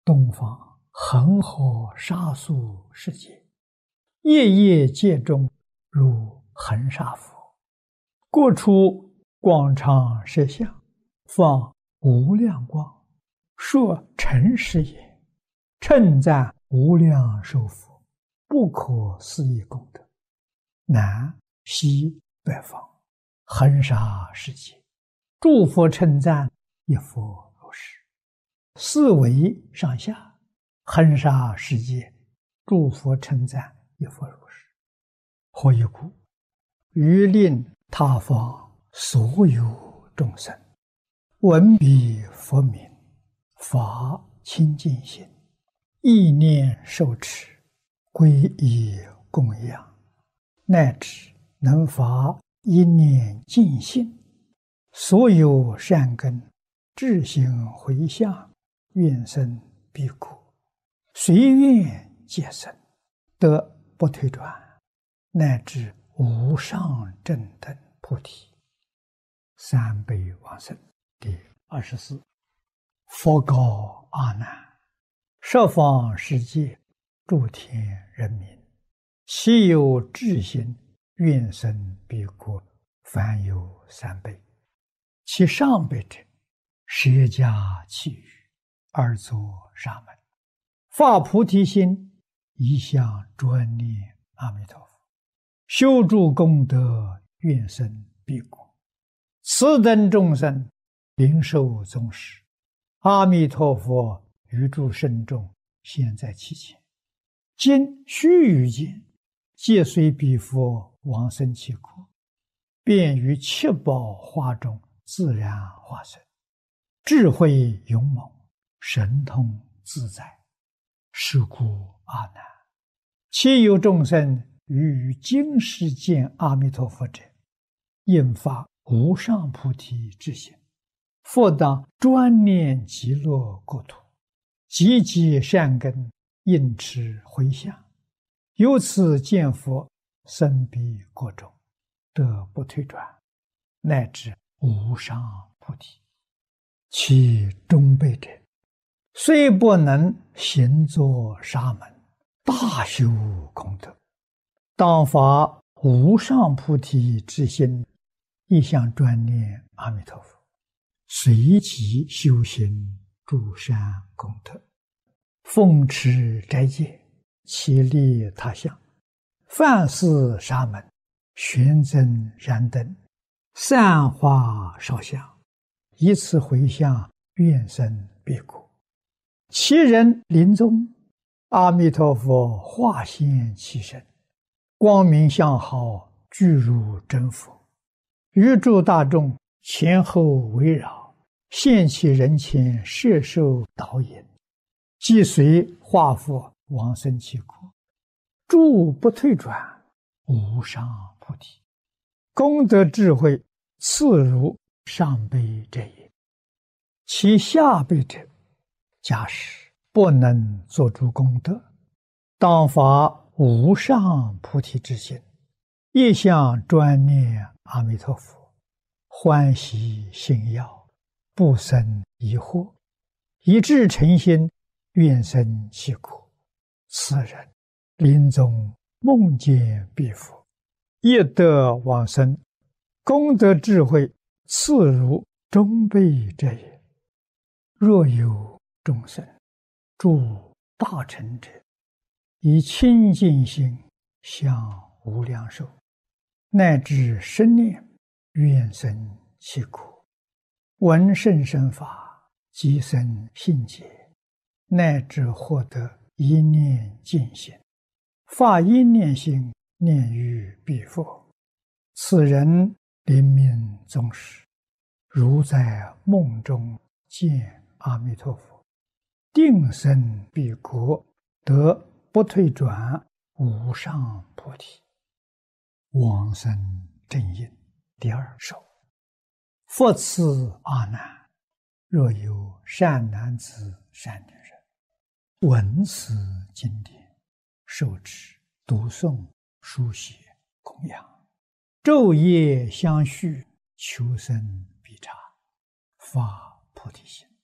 东方恒河沙数世界，夜夜界中如恒沙佛。过出广长舌相，放无量光，说诚实也，称赞无量寿佛，不可思议功德。南西北方恒沙世界，诸佛称赞一佛如是。四维上下恒沙世界，诸佛称赞一佛如是。何以故？欲令他方所有众生闻彼佛名，发清净心，意念受持，皈依供养，乃至能发一念净心，所有善根智行回向，愿生彼国，随愿皆生，得不退转，乃至无上正等菩提。三辈往生。第24。佛告阿难：十方世界诸天人民，其有智行，愿生彼国，凡有三辈。其上辈者，舍家弃欲，而作沙门，发菩提心，一向专念阿弥陀佛，修诸功德，愿生彼国。此等众生，灵受宗实，阿弥陀佛于诸圣众现在其前，今须臾间，皆随彼佛往生其国，便于七宝花中自然化身，智慧勇猛，神通自在。是故阿难，其有众生于今世见阿弥陀佛者，应发无上菩提之心，复当专念极乐国土，积极善根，应持回向，由此见佛，生彼国中，得不退转，乃至无上菩提。其中辈者，虽不能行作沙门，大修功德，当发无上菩提之心，一向专念阿弥陀佛，随即修行诸善功德，奉持斋戒，其利他乡，饭食沙门，玄增燃灯，散花烧香，以此回向，愿生彼国。其人临终，阿弥陀佛化现其身，光明相好，具如真佛，于诸大众前后围绕，现其人前，摄受导引，即随化佛往生其国，诸不退转，无上菩提。功德智慧次如上辈者也。其下辈者，假使不能作诸功德，当发无上菩提之心，一向专念阿弥陀佛，欢喜信要，不生疑惑，以至诚心，愿生其国。此人临终梦见彼佛，亦得往生，功德智慧次如中辈者也。若有众生诸大乘者，以清净心向无量寿，乃至生念，愿生其国，闻甚深法，即生信解，乃至获得一念净心，发一念心，念于彼佛。此人临命终时，如在梦中见阿弥陀佛，定生彼国，得不退转，无上菩提。往生正因。第二首。复次阿难，若有善男子善女人，闻此经典，受持读诵书写供养，昼夜相续，求生必察，发菩提心，